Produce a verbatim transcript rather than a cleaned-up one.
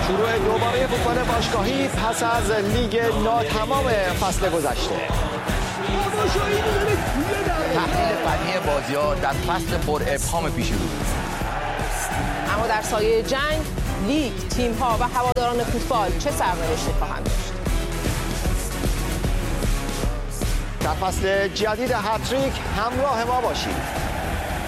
شروع دوباره فوتبال باشگاهی پس از لیگ ناتمام فصل گذشته. تحلیل فنی بازی‌ها در فصل پر ابهام پیش رو. اما در سایه جنگ، لیگ، تیم‌ها و هواداران فوتبال چه سرنوشتی خواهند داشت؟ در فصل جدید هتریک همراه ما باشید.